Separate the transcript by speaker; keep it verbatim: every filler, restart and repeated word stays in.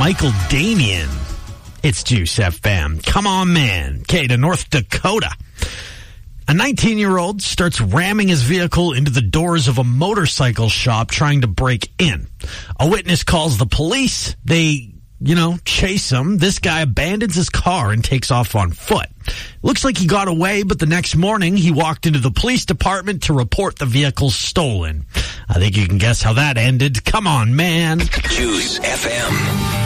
Speaker 1: Michael Damian. It's Juice F M. Come on, man. Okay, to North Dakota. A nineteen-year-old starts ramming his vehicle into the doors of a motorcycle shop trying to break in. A witness calls the police. They, you know, chase him. This guy abandons his car and takes off on foot. Looks like he got away, but the next morning he walked into the police department to report the vehicle stolen. I think you can guess how that ended. Come on, man.
Speaker 2: Juice F M.